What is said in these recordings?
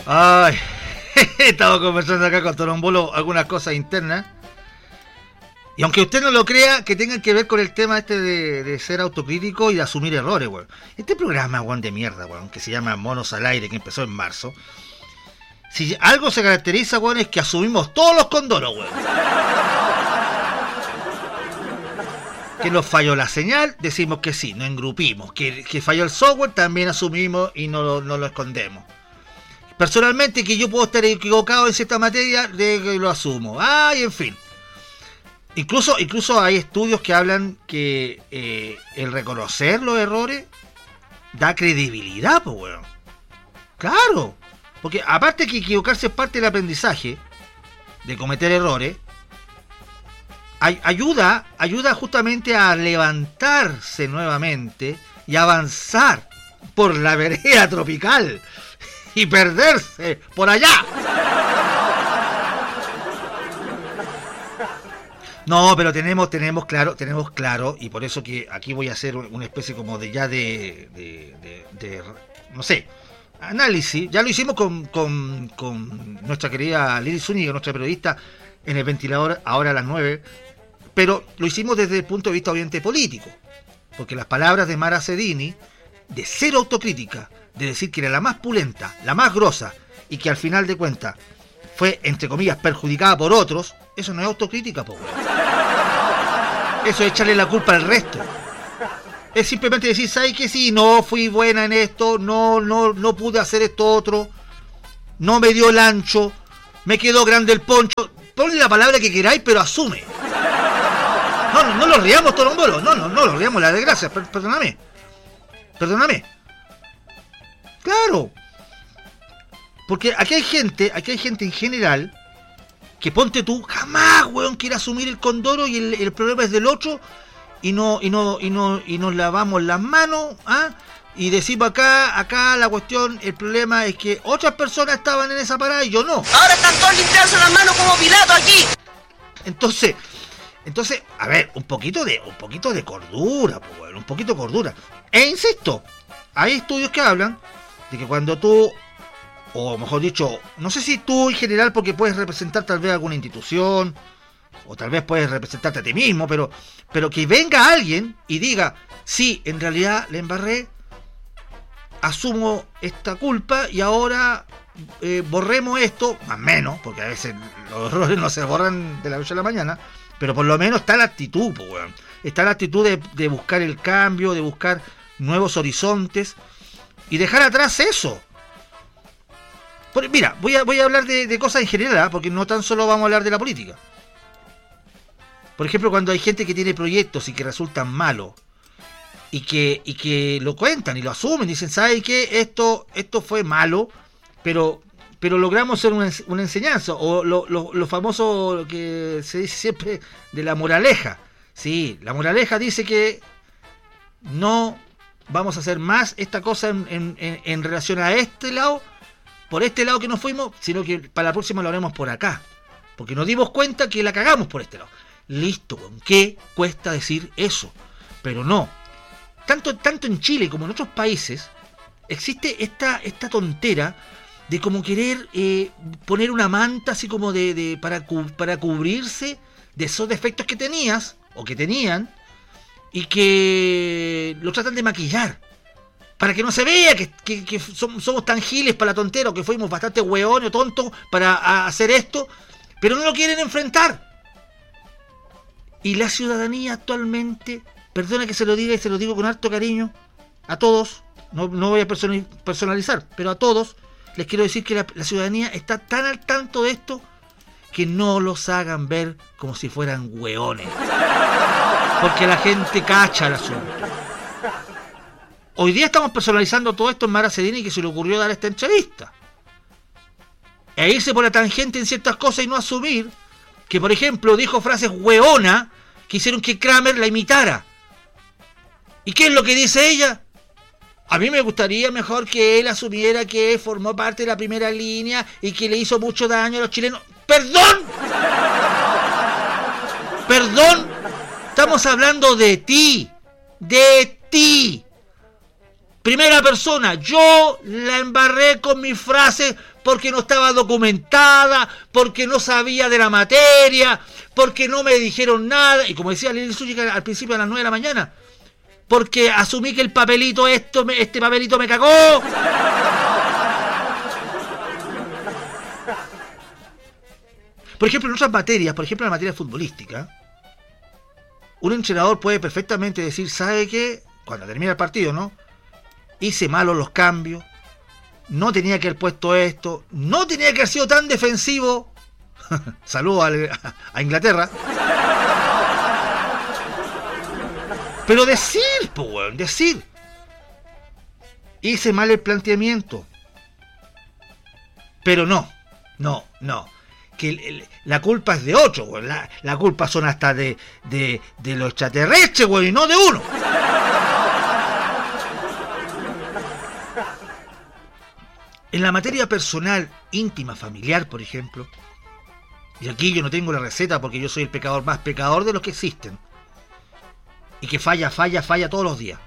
Ay, estamos conversando acá con Torombolo algunas cosas internas. Y aunque usted no lo crea, que tengan que ver con el tema este de ser autocrítico y de asumir errores, weón. Este programa, weón, de mierda, weón, que se llama Monos al Aire, que empezó en marzo. Si algo se caracteriza, weón, es que asumimos todos los condoros, weón. Que nos falló la señal, decimos que sí, nos engrupimos. Que falló el software, también asumimos y no lo escondemos. Personalmente, que yo puedo estar equivocado en cierta materia, lo asumo. Y en fin. Incluso hay estudios que hablan que el reconocer los errores da credibilidad, pues, weón. Claro. Porque aparte que equivocarse es parte del aprendizaje, de cometer errores, ayuda justamente a levantarse nuevamente y avanzar por la vereda tropical y perderse por allá. No, pero tenemos claro, y por eso que aquí voy a hacer una especie como de no sé, análisis. Ya lo hicimos con nuestra querida Lili Zúñiga, nuestra periodista, en el ventilador, ahora a las 9, pero lo hicimos desde el punto de vista obviamente político, porque las palabras de Mara Sedini, de cero autocrítica, de decir que era la más pulenta, la más grosa, y que al final de cuentas fue, entre comillas, perjudicada por otros, eso no es autocrítica, po, weón. Eso es echarle la culpa al resto. Es simplemente decir, ¿sabes qué? Sí, no fui buena en esto, no pude hacer esto otro, no me dio el ancho, me quedó grande el poncho. Ponle la palabra que queráis, pero asume. No lo riamos, Torombolo, no lo riamos, la desgracia, perdóname. Claro. Porque aquí hay gente en general que, ponte tú, jamás, weón, quiere asumir el condoro y el problema es del otro y nos lavamos las manos, y decimos acá la cuestión, el problema es que otras personas estaban en esa parada y yo no. Ahora están todos limpiándose las manos como Pilato aquí. Entonces, a ver, un poquito de cordura, pues, bueno, un poquito de cordura. E insisto, hay estudios que hablan de que cuando tú, o mejor dicho, no sé si tú en general, porque puedes representar tal vez alguna institución, o tal vez puedes representarte a ti mismo, pero que venga alguien y diga, sí, en realidad le embarré, asumo esta culpa y ahora borremos esto, más o menos, porque a veces los errores no se borran de la noche a la mañana, pero por lo menos está la actitud, pues, weón. Está la actitud de buscar el cambio, de buscar nuevos horizontes y dejar atrás eso. Mira, voy a hablar de cosas en general, porque no tan solo vamos a hablar de la política. Por ejemplo, cuando hay gente que tiene proyectos y que resultan malos y que lo cuentan y lo asumen, dicen, ¿sabes qué? Esto fue malo, pero logramos hacer una enseñanza, o lo famoso que se dice siempre de la moraleja. Sí, la moraleja dice que no vamos a hacer más esta cosa en relación a este lado, por este lado que nos fuimos, sino que para la próxima lo haremos por acá, porque nos dimos cuenta que la cagamos por este lado. Listo, ¿con qué cuesta decir eso? Pero no, tanto en Chile como en otros países existe esta tontera de como querer poner una manta así como para cubrirse de esos defectos que tenías o que tenían, y que lo tratan de maquillar para que no se vea que somos tan giles para la tontera, o que fuimos bastante hueones o tontos para hacer esto, pero no lo quieren enfrentar. Y la ciudadanía actualmente, perdona que se lo diga y se lo digo con harto cariño a todos, no voy a personalizar, pero a todos les quiero decir que la ciudadanía está tan al tanto de esto que no los hagan ver como si fueran hueones, porque la gente cacha el asunto. Hoy día estamos personalizando todo esto en Mara Sedini, que se le ocurrió dar esta entrevista e irse por la tangente en ciertas cosas y no asumir que, por ejemplo, dijo frases hueonas que hicieron que Kramer la imitara. ¿Y qué es lo que dice ella? A mí me gustaría mejor que él asumiera que formó parte de la primera línea y que le hizo mucho daño a los chilenos. ¡Perdón! ¡Perdón! Estamos hablando de ti. De ti. Primera persona, yo la embarré con mis frases porque no estaba documentada, porque no sabía de la materia, porque no me dijeron nada, y como decía Lili Zúñiga al principio a las 9 de la mañana, porque asumí que el papelito, este papelito me cagó. Por ejemplo, en otras materias, por ejemplo en la materia futbolística, un entrenador puede perfectamente decir, ¿sabe qué? Cuando termina el partido, ¿no? Hice malos los cambios, no tenía que haber puesto esto, no tenía que haber sido tan defensivo. Saludos a Inglaterra. Pero decir, pues, weón, decir. Hice mal el planteamiento. Pero no. Que la culpa es de otro, weón. La culpa son hasta de los extraterrestres, weón, y no de uno. En la materia personal, íntima, familiar, por ejemplo, y aquí yo no tengo la receta porque yo soy el pecador más pecador de los que existen, y que falla todos los días.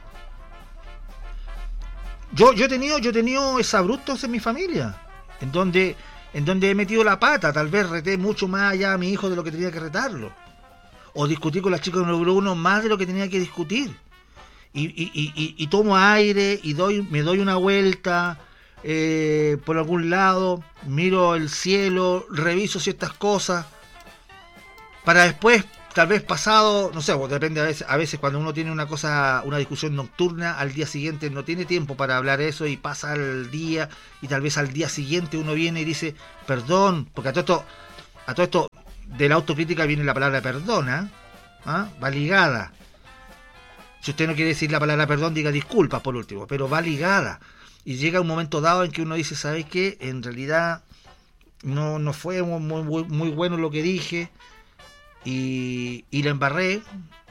Yo he tenido exabruptos en mi familia, en donde he metido la pata, tal vez reté mucho más allá a mi hijo de lo que tenía que retarlo, o discutí con la chica número uno más de lo que tenía que discutir, y tomo aire y me doy una vuelta por algún lado, miro el cielo, reviso ciertas cosas, para después, tal vez pasado, no sé, depende a veces cuando uno tiene una discusión nocturna, al día siguiente no tiene tiempo para hablar eso y pasa el día, y tal vez al día siguiente uno viene y dice, perdón, porque a todo esto de la autocrítica viene la palabra perdona, va ligada. Si usted no quiere decir la palabra perdón, diga disculpas por último, pero va ligada. Y llega un momento dado en que uno dice, ¿sabes qué? En realidad no fue muy bueno lo que dije, y la embarré,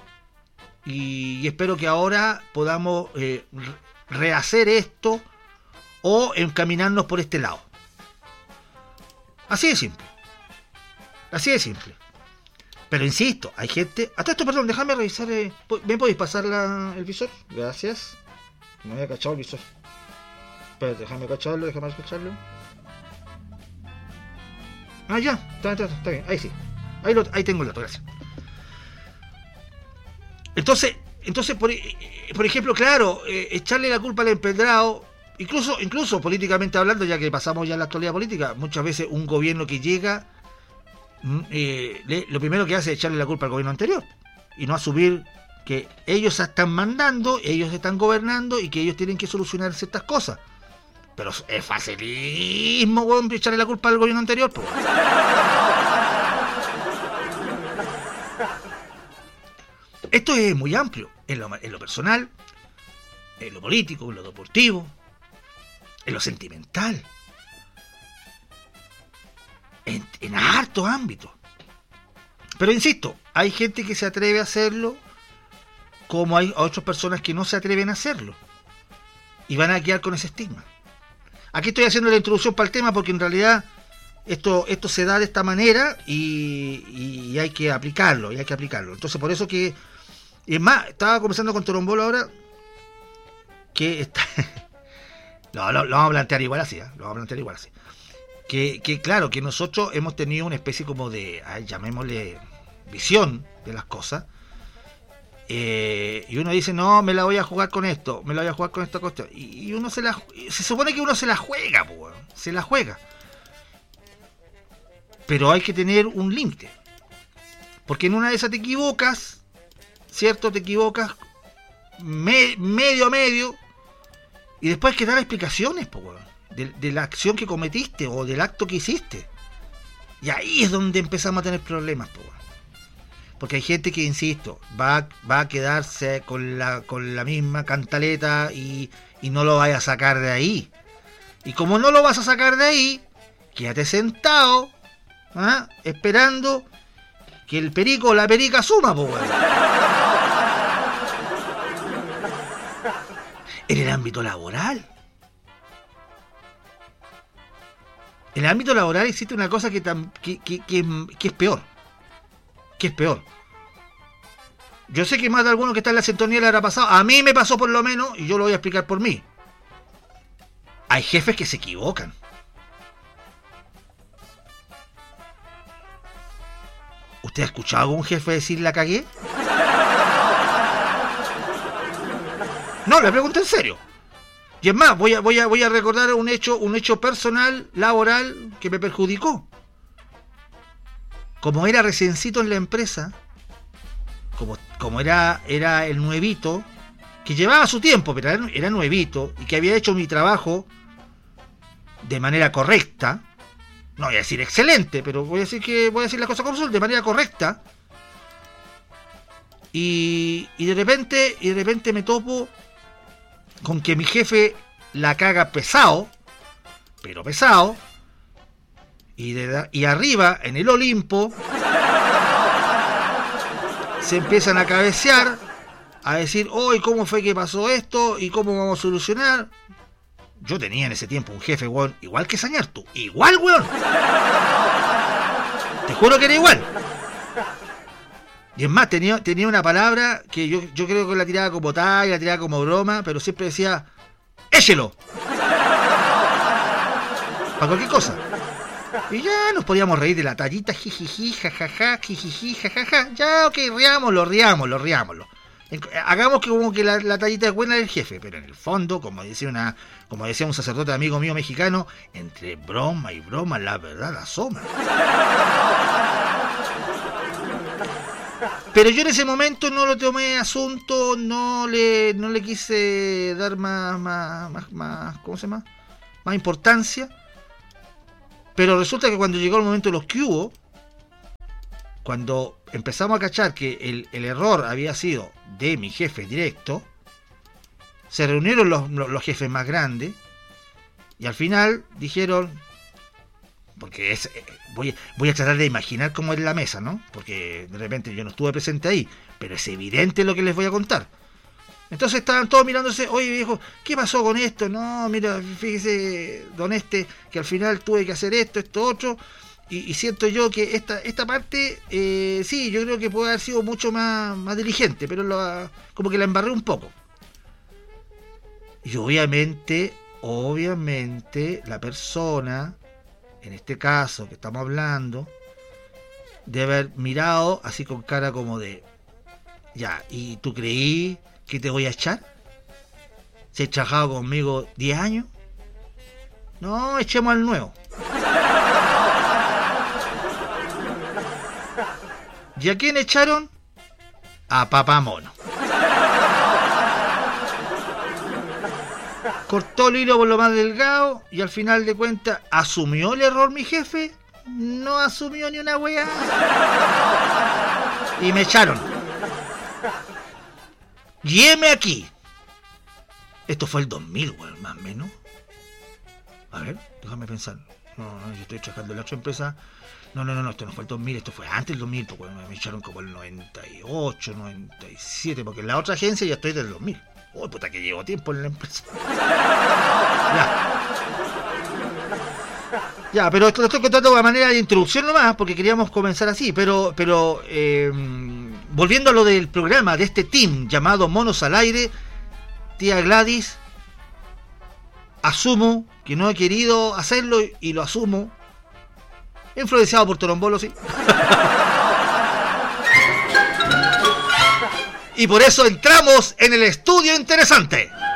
y espero que ahora podamos rehacer esto o encaminarnos por este lado. Así de simple. Pero insisto, hay gente... A todo esto, perdón, déjame revisar... ¿Me podéis pasar el visor? Gracias. No había cachado el visor. Espérate, déjame cacharlo. Ah, ya, está bien, ahí sí. Ahí tengo el dato, gracias. Entonces por ejemplo, claro, echarle la culpa al empedrado, incluso políticamente hablando, ya que pasamos ya a la actualidad política, muchas veces un gobierno que llega, lo primero que hace es echarle la culpa al gobierno anterior, y no asumir que ellos están mandando, ellos están gobernando, y que ellos tienen que solucionar ciertas cosas. Pero es facilismo, weón, echarle la culpa al gobierno anterior, pues. Esto es muy amplio, en lo personal, en lo político, en lo deportivo, en lo sentimental, en hartos ámbitos. Pero insisto, hay gente que se atreve a hacerlo, como hay otras personas que no se atreven a hacerlo, y van a quedar con ese estigma. Aquí estoy haciendo la introducción para el tema porque en realidad esto se da de esta manera y hay que aplicarlo, Entonces por eso que... Y es más, estaba conversando con Torombolo ahora, que está... lo vamos a plantear igual así, Que claro, que nosotros hemos tenido una especie como de, llamémosle, visión de las cosas, y uno dice, no, me la voy a jugar con esto, y uno se supone que uno se la juega, pues, se la juega. Pero hay que tener un límite, porque en una de esas te equivocas, ¿cierto? Te equivocas medio a medio, y después hay que dar explicaciones, pues, de la acción que cometiste o del acto que hiciste. Y ahí es donde empezamos a tener problemas, pues. Porque hay gente que, insisto, va a quedarse con la misma cantaleta y no lo vaya a sacar de ahí. Y como no lo vas a sacar de ahí, quédate sentado, esperando que el perico o la perica suma, pues, bueno. En el ámbito laboral. En el ámbito laboral existe una cosa que es peor. Yo sé que más de alguno que está en la sintonía le habrá pasado. A mí me pasó por lo menos, y yo lo voy a explicar por mí. hay jefes que se equivocan. ¿Usted ha escuchado a algún jefe decir la cagué? No, le pregunto en serio. Y es más, voy a recordar un hecho personal, laboral, que me perjudicó. Como era recencito en la empresa, como era el nuevito, que llevaba su tiempo, pero era nuevito, y que había hecho mi trabajo de manera correcta, no voy a decir excelente, pero voy a decir las cosas como son, de manera correcta, y de repente me topo con que mi jefe la caga pesado, pero pesado, y arriba, en el Olimpo, se empiezan a cabecear, a decir, hoy ¿cómo fue que pasó esto? ¿Y cómo vamos a solucionar? Yo tenía en ese tiempo un jefe, weón, igual que Sañartu, igual, weón. Te juro que era igual. Y es más, tenía una palabra que yo creo que la tiraba como talla, la tiraba como broma, pero siempre decía, ¡échelo! Para cualquier cosa. Y ya nos podíamos reír de la tallita, jijiji, jajaja, jijiji, jajaja. Ya, ok, riámoslo. Hagamos que como que la tallita es buena del jefe, pero en el fondo, como decía un sacerdote amigo mío mexicano, entre broma y broma la verdad asoma. Pero yo en ese momento no lo tomé asunto, no le quise dar más ¿cómo se llama? Más importancia. Pero resulta que cuando llegó el momento de los que hubo, cuando empezamos a cachar que el error había sido de mi jefe directo, se reunieron los jefes más grandes y al final dijeron, porque voy a tratar de imaginar cómo es la mesa, ¿no? Porque de repente yo no estuve presente ahí, pero es evidente lo que les voy a contar. Entonces estaban todos mirándose, oye viejo, ¿qué pasó con esto? No, mira, fíjese, don que al final tuve que hacer esto, otro, y siento yo que esta parte, sí, yo creo que puede haber sido mucho más diligente, pero como que la embarré un poco. Y obviamente, la persona, en este caso que estamos hablando, debe haber mirado así con cara como de, ya, ¿y tú creí que te voy a echar? ¿Se ha trabajado conmigo 10 años? No, echemos al nuevo. ¿Y a quién echaron? A Papá Mono. Cortó el hilo por lo más delgado y al final de cuentas, ¿asumió el error mi jefe? No asumió ni una wea. Y me echaron. Y heme aquí. Esto fue el 2000, weón, más o menos. A ver, déjame pensar. No, yo estoy trabajando en la otra empresa. No, esto no fue el 2000, esto fue antes del 2000, porque me echaron como el 98, 97, porque en la otra agencia ya estoy del 2000. Uy, puta que llevo tiempo en la empresa. Ya, pero esto lo estoy contando de manera de introducción nomás, porque queríamos comenzar así, pero volviendo a lo del programa, de este team llamado Monos al Aire, tía Gladys, asumo que no he querido hacerlo y lo asumo, influenciado por Torombolo, sí. Y por eso entramos en el estudio interesante.